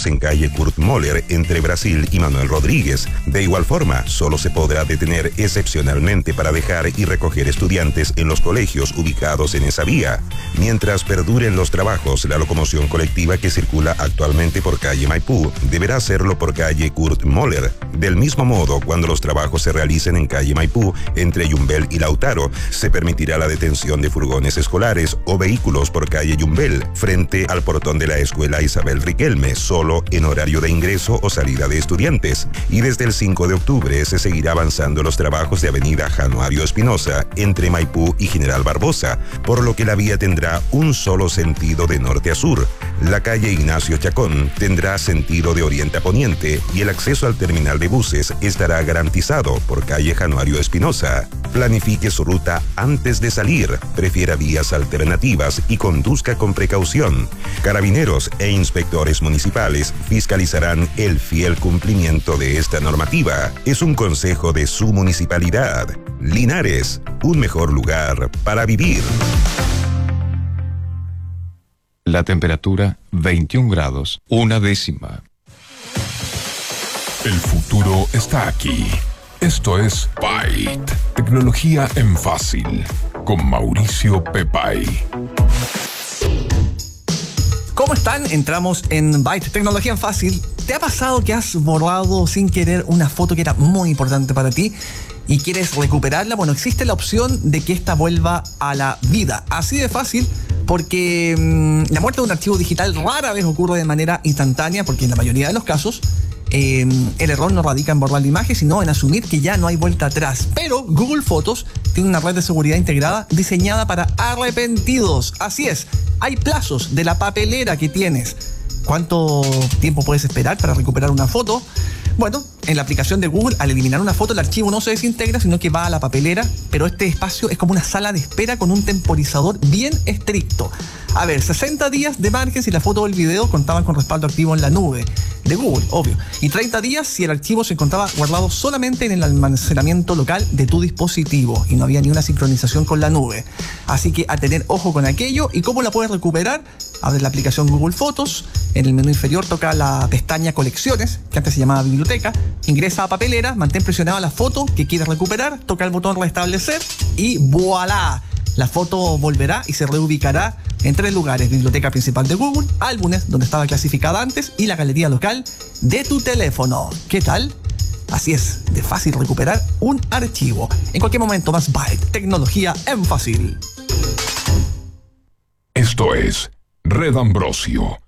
ubicados en calle Kurt Moller entre Brasil y Manuel Rodríguez. De igual forma, solo se podrá detener excepcionalmente para dejar y recoger estudiantes en los colegios ubicados en esa vía. Mientras perduren los trabajos, la locomoción colectiva que circula actualmente por calle Maipú deberá hacerlo por calle Kurt Moller. Del mismo modo, cuando los trabajos se realicen en calle Maipú, entre Yumbel y Lautaro, se permitirá la detención de furgones escolares o vehículos por calle Yumbel, frente al portón de la escuela Isabel Riquelme, solo en horario de ingreso o salida de estudiantes. Y desde el 5 de octubre se seguirá avanzando los trabajos de avenida Januario Espinosa, entre Maipú y General Barbosa, por lo que la vía tendrá un solo sentido de norte a sur. La calle Ignacio Chacón tendrá sentido de oriente a poniente y el acceso al terminal de buses estará garantizado por calle Januario Espinosa. Planifique su ruta antes de salir, prefiera vías alternativas y conduzca con precaución. Carabineros e inspectores municipales fiscalizarán el fiel cumplimiento de esta normativa. Es un consejo de su municipalidad. Linares, un mejor lugar para vivir. La temperatura 21 grados, 1/10. El futuro está aquí. Esto es Byte, tecnología en fácil, con Mauricio Pepay. ¿Cómo están? Entramos en Byte, tecnología en fácil. ¿Te ha pasado que has borrado sin querer una foto que era muy importante para ti y quieres recuperarla? Bueno, existe la opción de que esta vuelva a la vida. Así de fácil, porque la muerte de un archivo digital rara vez ocurre de manera instantánea, porque en la mayoría de los casos el error no radica en borrar la imagen, sino en asumir que ya no hay vuelta atrás. Pero Google Fotos tiene una red de seguridad integrada diseñada para arrepentidos. Así es, hay plazos de la papelera que tienes. ¿Cuánto tiempo puedes esperar para recuperar una foto? Bueno, en la aplicación de Google, al eliminar una foto, el archivo no se desintegra, sino que va a la papelera, pero este espacio es como una sala de espera con un temporizador bien estricto. A ver, 60 días de margen si la foto o el video contaban con respaldo activo en la nube de Google, obvio, y 30 días si el archivo se encontraba guardado solamente en el almacenamiento local de tu dispositivo y no había ni una sincronización con la nube. Así que a tener ojo con aquello. ¿Y cómo la puedes recuperar? Abre la aplicación Google Fotos, en el menú inferior toca la pestaña Colecciones, que antes se llamaba Biblioteca, ingresa a Papelera, mantén presionada la foto que quieres recuperar, toca el botón Restablecer y ¡voilá! La foto volverá y se reubicará en 3 lugares: biblioteca principal de Google, álbumes donde estaba clasificada antes y la galería local de tu teléfono. ¿Qué tal? Así es, de fácil recuperar un archivo. En cualquier momento más Byte, tecnología en fácil. Esto es Red Ambrosio